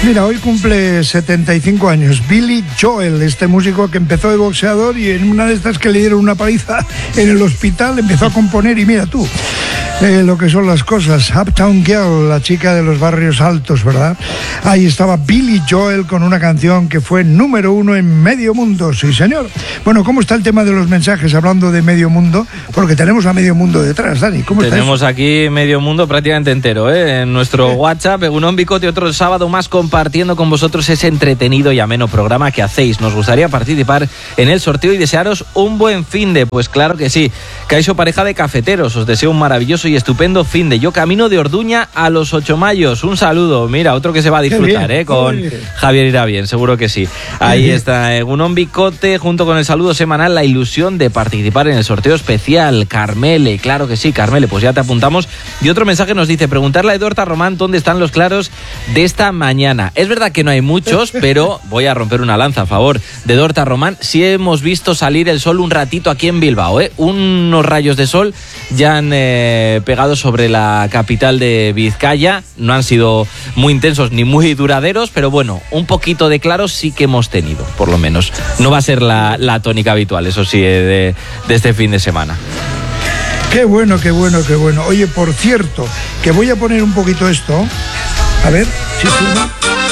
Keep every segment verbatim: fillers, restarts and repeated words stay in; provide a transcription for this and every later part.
Mira, hoy cumple setenta y cinco años Billy Joel, este músico que empezó de boxeador y en una de estas que le dieron una paliza en el hospital empezó a componer y mira tú, eh, lo que son las cosas. Uptown Girl, la chica de los barrios altos, ¿verdad? Ahí estaba Billy Joel con una canción que fue número uno en medio mundo, sí señor. Bueno, ¿cómo está el tema de los mensajes hablando de medio mundo? Porque tenemos a medio mundo detrás, Dani. ¿Cómo está Tenemos eso? aquí medio mundo prácticamente entero, ¿eh? En nuestro WhatsApp, Egunon Bicote, otro sábado más compartiendo con vosotros ese entretenido y ameno programa que hacéis. Nos gustaría participar en el sorteo y desearos un buen finde. Pues claro que sí. Caixo Pareja de Cafeteros, os deseo un maravilloso y estupendo finde. Yo camino de Orduña a los Ocho Mayos. Un saludo. Mira, otro que se va a disfrutar, ¿eh? Con Javier irá bien, seguro que sí. Ahí está Egunon Bicote, junto con el saludo semanal, la ilusión de participar en el sorteo especial. Carmele, claro que sí, Carmele, pues ya te apuntamos. Y otro mensaje nos dice, preguntarle a Edorta Román dónde están los claros de esta mañana. Es verdad que no hay muchos, pero voy a romper una lanza a favor de Edorta Román. Sí hemos visto salir el sol un ratito aquí en Bilbao, ¿eh? Unos rayos de sol ya han eh, pegado sobre la capital de Vizcaya. No han sido muy intensos ni muy duraderos, pero bueno, un poquito de claros sí que hemos tenido, por lo menos. No va a ser la, la tónica habitual, eso sí, de, de este fin de semana. Qué bueno, qué bueno, qué bueno. Oye, por cierto, que voy a poner un poquito esto. A ver, si suena.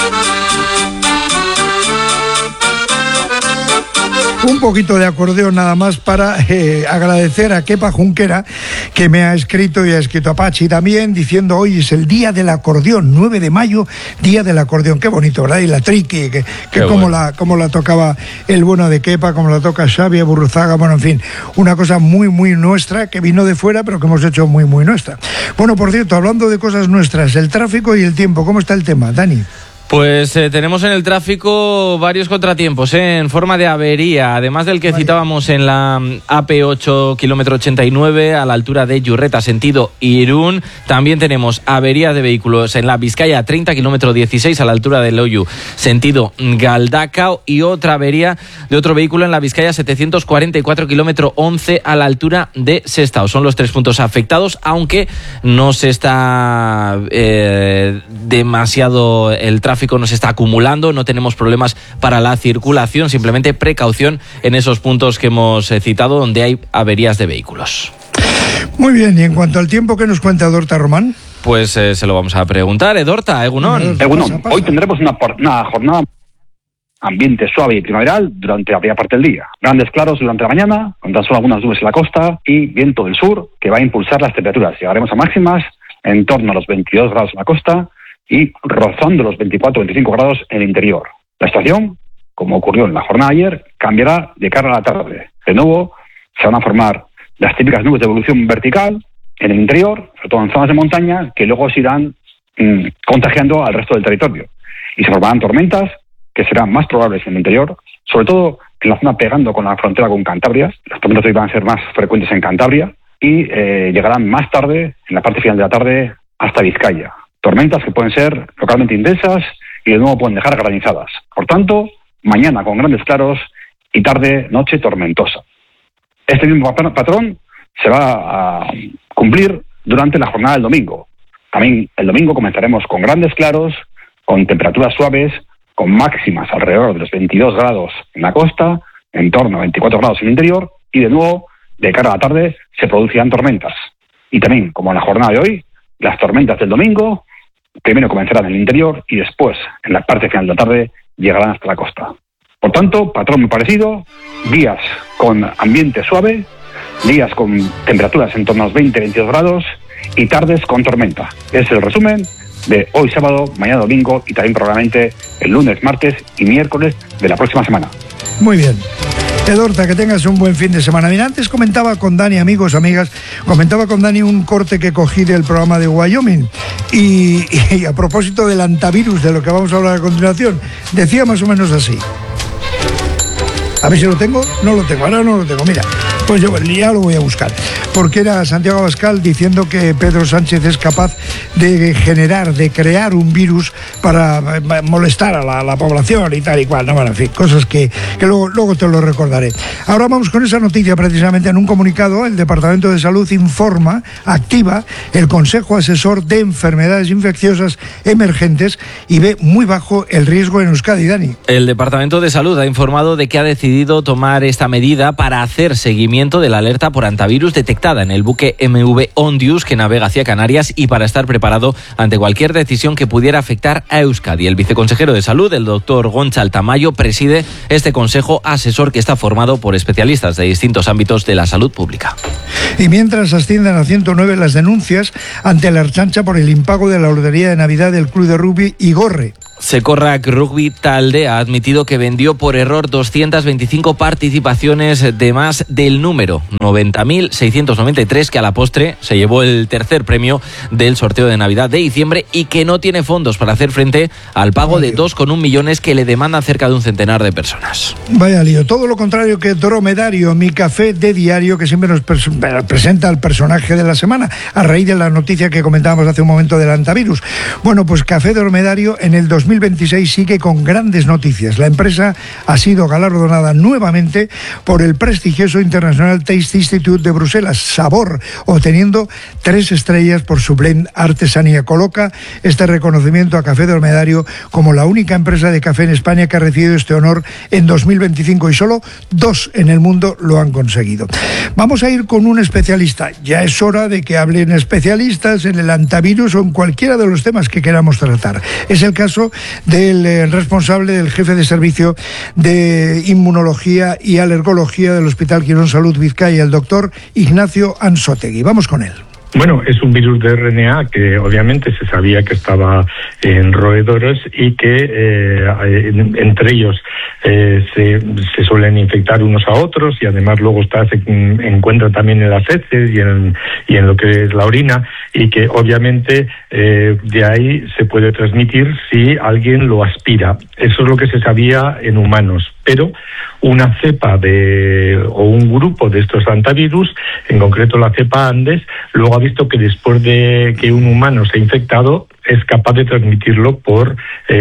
Un poquito de acordeón nada más para eh, agradecer a Kepa Junquera, que me ha escrito y ha escrito a Pachi también, diciendo hoy es el día del acordeón, nueve de mayo, día del acordeón. Qué bonito, ¿verdad? Y la triqui, que, que como, bueno. la, como la tocaba el bueno de Kepa, como la toca Xavi Burruzaga, bueno, en fin, una cosa muy, muy nuestra, que vino de fuera, pero que hemos hecho muy, muy nuestra. Bueno, por cierto, hablando de cosas nuestras, el tráfico y el tiempo, ¿cómo está el tema, Dani? Pues eh, tenemos en el tráfico varios contratiempos, ¿eh? En forma de avería, además del que Vaya. citábamos en la A P ocho, kilómetro ochenta y nueve, a la altura de Yurreta, sentido Irún. También tenemos avería de vehículos en la Vizcaya treinta, kilómetro dieciséis, a la altura de Loiu, sentido Galdacao. Y otra avería de otro vehículo en la Vizcaya setecientos cuarenta y cuatro, kilómetro once, a la altura de Sestao. Son los tres puntos afectados, aunque no se está eh, demasiado el tráfico. No se está acumulando, no tenemos problemas para la circulación, simplemente precaución en esos puntos que hemos citado donde hay averías de vehículos. Muy bien, y en cuanto al tiempo, ¿qué nos cuenta Edorta Román? Pues eh, se lo vamos a preguntar. Edorta, Egunon. Egunon, hoy tendremos una, una jornada ambiente suave y primaveral durante la primera parte del día. Grandes claros durante la mañana, con tan solo algunas nubes en la costa y viento del sur que va a impulsar las temperaturas. Llegaremos a máximas en torno a los veintidós grados en la costa y rozando los veinticuatro a veinticinco grados en el interior. La estación, como ocurrió en la jornada de ayer, cambiará de cara a la tarde. De nuevo, se van a formar las típicas nubes de evolución vertical en el interior, sobre todo en zonas de montaña, que luego se irán mmm, contagiando al resto del territorio. Y se formarán tormentas que serán más probables en el interior, sobre todo en la zona pegando con la frontera con Cantabria. Las tormentas hoy van a ser más frecuentes en Cantabria y eh, llegarán más tarde, en la parte final de la tarde, hasta Vizcaya. Tormentas que pueden ser localmente intensas y de nuevo pueden dejar granizadas. Por tanto, mañana con grandes claros y tarde, noche tormentosa. Este mismo patrón se va a cumplir durante la jornada del domingo. También el domingo comenzaremos con grandes claros, con temperaturas suaves, con máximas alrededor de los veintidós grados en la costa, en torno a veinticuatro grados en el interior, y de nuevo, de cara a la tarde, se producirán tormentas. Y también, como en la jornada de hoy, las tormentas del domingo primero comenzarán en el interior y después, en la parte final de la tarde, llegarán hasta la costa. Por tanto, patrón muy parecido, días con ambiente suave, días con temperaturas en torno a los veinte a veintidós grados y tardes con tormenta. Es el resumen de hoy sábado, mañana domingo y también probablemente el lunes, martes y miércoles de la próxima semana. Muy bien. Edorta, que tengas un buen fin de semana. Mira, antes comentaba con Dani, amigos, amigas, comentaba con Dani un corte que cogí del programa de Wyoming y, y a propósito del antivirus, de lo que vamos a hablar a continuación, decía más o menos así. A ver si lo tengo, no lo tengo, ahora no lo tengo, mira. Pues yo ya lo voy a buscar, porque era Santiago Abascal diciendo que Pedro Sánchez es capaz de generar, de crear un virus para molestar a la, a la población y tal y cual, no, bueno, en fin, cosas que, que luego, luego te lo recordaré. Ahora vamos con esa noticia. Precisamente en un comunicado el Departamento de Salud informa, activa el Consejo Asesor de Enfermedades Infecciosas Emergentes y ve muy bajo el riesgo en Euskadi, Dani. El Departamento de Salud ha informado de que ha decidido tomar esta medida para hacer seguimiento de la alerta por hantavirus detectada en el buque M V Ondius que navega hacia Canarias y para estar preparado ante cualquier decisión que pudiera afectar a Euskadi. El viceconsejero de Salud, el doctor Gonçal Tamayo, preside este consejo asesor que está formado por especialistas de distintos ámbitos de la salud pública. Y mientras ascienden a ciento nueve las denuncias ante la Ertzaintza por el impago de la lotería de Navidad del Club de Rugby Igorre. Sekorrak Rugby Talde ha admitido que vendió por error doscientas veinticinco participaciones de más del número, noventa mil seiscientos noventa y tres, que a la postre se llevó el tercer premio del sorteo de Navidad de diciembre y que no tiene fondos para hacer frente al pago de dos coma uno millones que le demandan cerca de un centenar de personas. Vaya lío, todo lo contrario que Dromedario, mi café de diario, que siempre nos pres- presenta al personaje de la semana, a raíz de la noticia que comentábamos hace un momento del hantavirus. Bueno, pues Café Dromedario en el dos mil veintiséis sigue con grandes noticias. La empresa ha sido galardonada nuevamente por el prestigioso International Taste Institute de Bruselas, Sabor, obteniendo tres estrellas por su blend Artesanía. Coloca este reconocimiento a Café Dromedario como la única empresa de café en España que ha recibido este honor en dos mil veinticinco y solo dos en el mundo lo han conseguido. Vamos a ir con un especialista. Ya es hora de que hablen especialistas en el hantavirus o en cualquiera de los temas que queramos tratar. Es el caso del eh, responsable, del jefe de servicio de inmunología y alergología del Hospital Quirón Salud Vizcaya, el doctor Ignacio Ansótegui. Vamos con él. Bueno, es un virus de R N A que obviamente se sabía que estaba en roedores y que eh, entre ellos eh, se, se suelen infectar unos a otros y además luego está, se encuentra también en las heces y en, y en lo que es la orina y que obviamente eh, de ahí se puede transmitir si alguien lo aspira. Eso es lo que se sabía en humanos, pero una cepa de o un grupo de estos hantavirus, en concreto la cepa Andes, luego ha visto que después de que un humano se ha infectado es capaz de transmitirlo por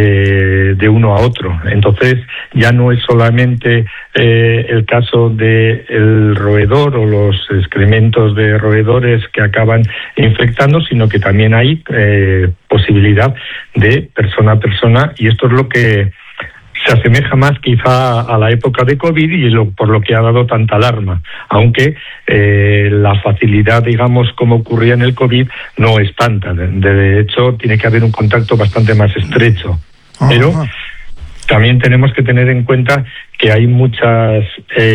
eh, de uno a otro. Entonces ya no es solamente eh, el caso de el roedor o los excrementos de roedores que acaban infectando, sino que también hay eh, posibilidad de persona a persona, y esto es lo que se asemeja más quizá a la época de COVID y lo, por lo que ha dado tanta alarma, aunque eh, la facilidad, digamos, como ocurría en el COVID, no es tanta. De, de hecho, tiene que haber un contacto bastante más estrecho. Pero también tenemos que tener en cuenta que hay muchas...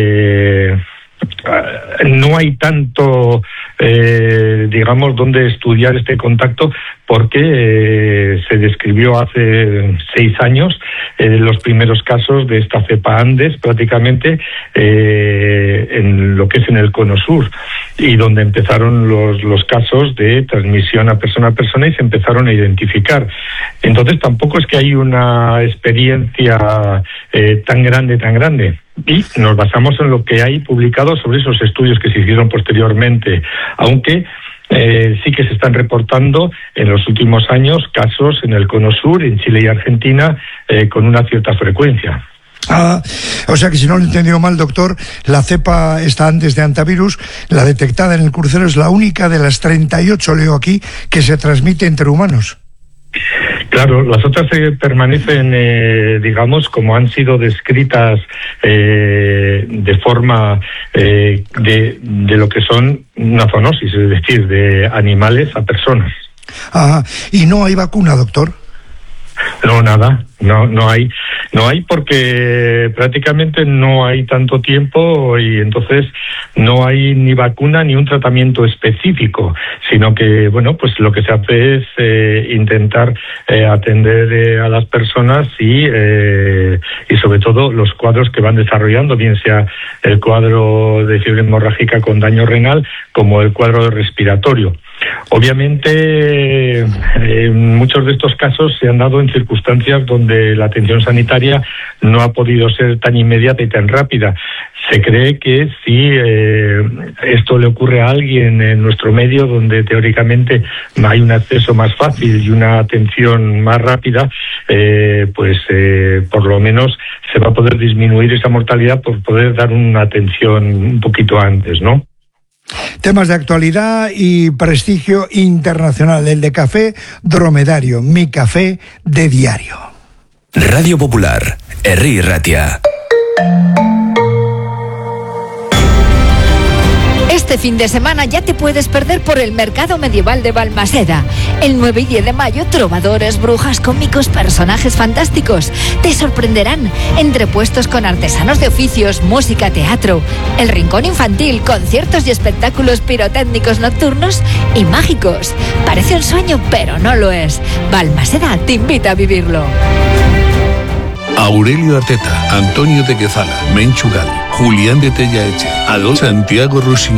Eh, no hay tanto, eh, digamos, donde estudiar este contacto porque eh, se describió hace seis años eh, los primeros casos de esta cepa Andes prácticamente eh, en lo que es en el cono sur y donde empezaron los, los casos de transmisión a persona a persona y se empezaron a identificar. Entonces tampoco es que hay una experiencia eh, tan grande, tan grande. Y nos basamos en lo que hay publicado sobre esos estudios que se hicieron posteriormente, aunque eh, sí que se están reportando en los últimos años casos en el cono sur, en Chile y Argentina, eh, con una cierta frecuencia. Ah, o sea que si no lo he entendido mal, doctor, la cepa esta antes de hantavirus, la detectada en el crucero, es la única de las treinta y ocho, leo aquí, que se transmite entre humanos. Claro, las otras eh, permanecen, eh, digamos, como han sido descritas eh, de forma eh, de, de lo que son una zoonosis, es decir, de animales a personas. Ajá. ¿Y no hay vacuna, doctor? No, nada, no, no hay, no hay porque prácticamente no hay tanto tiempo y entonces no hay ni vacuna ni un tratamiento específico, sino que, bueno, pues lo que se hace es eh, intentar eh, atender eh, a las personas y, eh, y sobre todo los cuadros que van desarrollando, bien sea el cuadro de fiebre hemorrágica con daño renal como el cuadro respiratorio. Obviamente, eh, muchos de estos casos se han dado en circunstancias donde la atención sanitaria no ha podido ser tan inmediata y tan rápida. Se cree que si eh, esto le ocurre a alguien en nuestro medio, donde teóricamente hay un acceso más fácil y una atención más rápida, eh, pues eh, por lo menos se va a poder disminuir esa mortalidad por poder dar una atención un poquito antes, ¿no? Temas de actualidad y prestigio internacional, el de Café Dromedario, mi café de diario. Radio Popular, Herri Ratia. Este fin de semana ya te puedes perder por el Mercado Medieval de Balmaseda. El nueve y diez de mayo, trovadores, brujas, cómicos, personajes fantásticos te sorprenderán entre puestos con artesanos de oficios, música, teatro, el rincón infantil, conciertos y espectáculos pirotécnicos nocturnos y mágicos. Parece un sueño, pero no lo es. Balmaseda te invita a vivirlo. Aurelio Arteta, Antonio de Quezala, Menchu Gali, Julián de Tellaeche, Adol Santiago Rusi.